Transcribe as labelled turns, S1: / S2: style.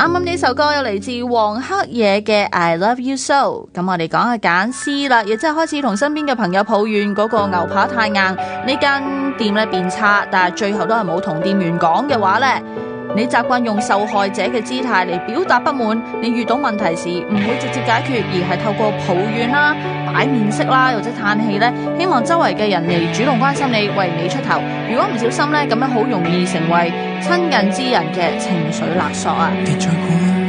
S1: 啱啱呢首歌有嚟自黃黑野嘅 I Love You So。 咁我哋講下揀 C 啦，亦即係開始同身邊嘅朋友抱怨嗰個牛扒太硬，呢間店咧變差，但係最後都係冇同店員講嘅話呢，你習慣用受害者嘅姿態嚟表達不滿，你遇到問題時唔會直接解決，而係透過抱怨啦、擺面色啦，或者嘆氣呢，希望周圍嘅人嚟主動關心你，為你出頭。如果唔小心呢，咁樣好容易成為親近之人嘅情緒勒索啊！